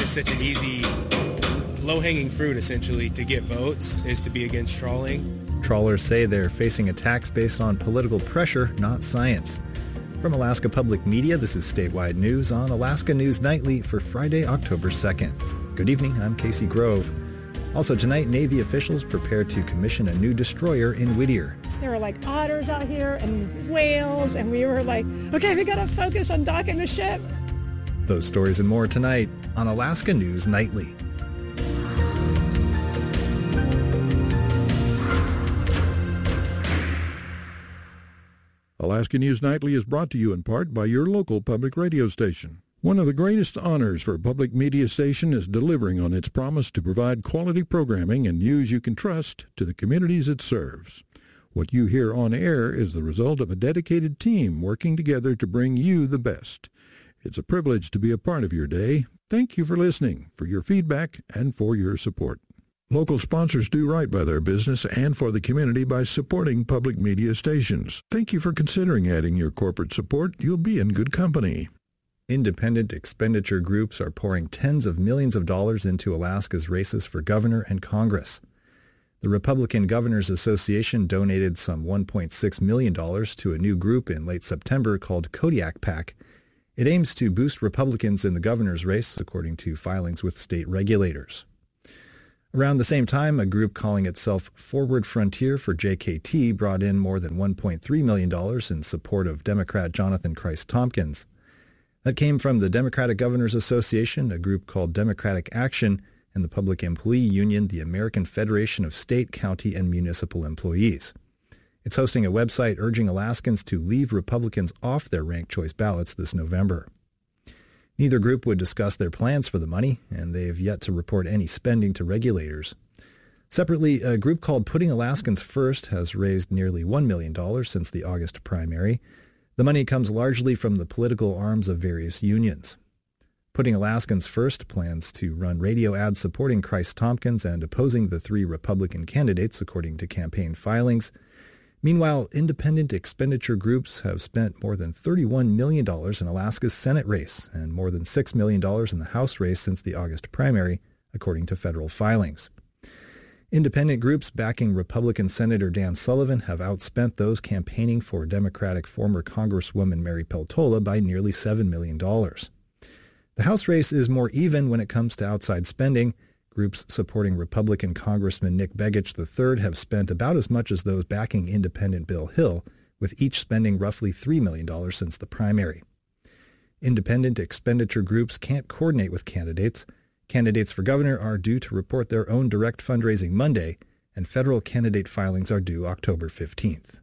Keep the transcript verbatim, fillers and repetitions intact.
just such an easy, low-hanging fruit, essentially, to get votes, is to be against trawling. Trawlers say they're facing attacks based on political pressure, not science. From Alaska Public Media, this is Statewide News on Alaska News Nightly for Friday, October second. Good evening, I'm Casey Grove. Also tonight, Navy officials prepare to commission a new destroyer in Whittier. There were like otters out here and whales, and we were like, okay, we gotta focus on docking the ship. Those stories and more tonight on Alaska News Nightly. Alaska News Nightly is brought to you in part by your local public radio station. One of the greatest honors for a public media station is delivering on its promise to provide quality programming and news you can trust to the communities it serves. What you hear on air is the result of a dedicated team working together to bring you the best. It's a privilege to be a part of your day. Thank you for listening, for your feedback, and for your support. Local sponsors do right by their business and for the community by supporting public media stations. Thank you for considering adding your corporate support. You'll be in good company. Independent expenditure groups are pouring tens of millions of dollars into Alaska's races for governor and Congress. The Republican Governors Association donated some one point six million dollars to a new group in late September called Kodiak PAC. It aims to boost Republicans in the governor's race, according to filings with state regulators. Around the same time, a group calling itself Forward Frontier for J K T brought in more than one point three million dollars in support of Democrat Jonathan Christ Tompkins. That came from the Democratic Governors Association, a group called Democratic Action, and the public employee union, the American Federation of State, County, and Municipal Employees. It's hosting a website urging Alaskans to leave Republicans off their ranked choice ballots this November. Neither group would discuss their plans for the money, and they have yet to report any spending to regulators. Separately, a group called Putting Alaskans First has raised nearly one million dollars since the August primary. The money comes largely from the political arms of various unions. Putting Alaskans First plans to run radio ads supporting Christ Tompkins and opposing the three Republican candidates, according to campaign filings. Meanwhile, independent expenditure groups have spent more than thirty-one million dollars in Alaska's Senate race and more than six million dollars in the House race since the August primary, according to federal filings. Independent groups backing Republican Senator Dan Sullivan have outspent those campaigning for Democratic former Congresswoman Mary Peltola by nearly seven million dollars. The House race is more even when it comes to outside spending. Groups supporting Republican Congressman Nick Begich the third have spent about as much as those backing independent Bill Hill, with each spending roughly three million dollars since the primary. Independent expenditure groups can't coordinate with candidates. Candidates for governor are due to report their own direct fundraising Monday, and federal candidate filings are due October fifteenth.